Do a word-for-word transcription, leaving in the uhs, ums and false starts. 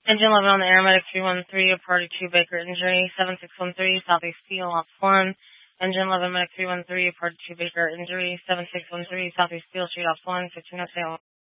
Engine eleven on the Aeromedic three one three, a party two Baker injury, seven six one three, Southeast Steel, ops one. Engine eleven, Medic three one three, a party two Baker injury, seven six one three, Southeast Steel, Street, ops one, fifteen oh two.